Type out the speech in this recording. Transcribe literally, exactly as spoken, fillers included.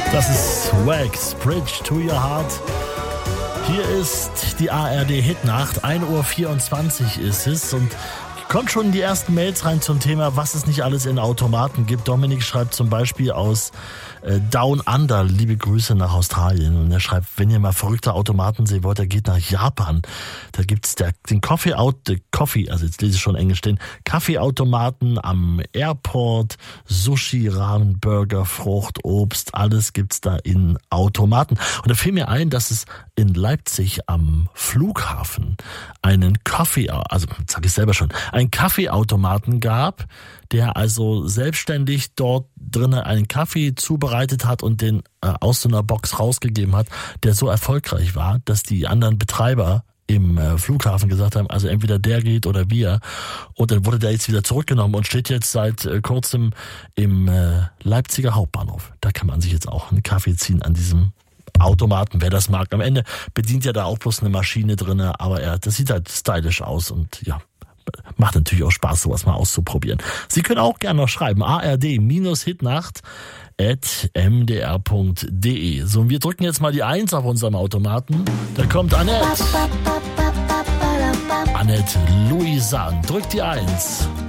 Das ist Wax, Bridge to Your Heart. Hier ist die A R D-Hitnacht, ein Uhr vierundzwanzig ist es und kommt schon die ersten Mails rein zum Thema, was es nicht alles in Automaten gibt. Dominik schreibt zum Beispiel aus äh, Down Under, liebe Grüße nach Australien. Und er schreibt, wenn ihr mal verrückte Automaten sehen wollt, er geht nach Japan. Da gibt's der, den Coffee Out, the Coffee, also jetzt lese ich schon Englisch, den Kaffeeautomaten am Airport, Sushi, Ramen, Burger, Frucht, Obst, alles gibt's da in Automaten. Und da fiel mir ein, dass es in Leipzig am Flughafen einen Coffee, also sag ich selber schon, einen Kaffeeautomaten gab, der also selbstständig dort drinnen einen Kaffee zubereitet hat und den äh, aus so einer Box rausgegeben hat, der so erfolgreich war, dass die anderen Betreiber im äh, Flughafen gesagt haben, also entweder der geht oder wir. Und dann wurde der jetzt wieder zurückgenommen und steht jetzt seit äh, kurzem im äh, Leipziger Hauptbahnhof. Da kann man sich jetzt auch einen Kaffee ziehen an diesem Automaten, wer das mag. Am Ende bedient ja da auch bloß eine Maschine drinne, aber er, das sieht halt stylisch aus und ja, macht natürlich auch Spaß, sowas mal auszuprobieren. Sie können auch gerne noch schreiben, A R D-Hitnacht at m d r punkt d e. So, und wir drücken jetzt mal die eins auf unserem Automaten. Da kommt Annette. Annette Louisanne. Drückt die eins.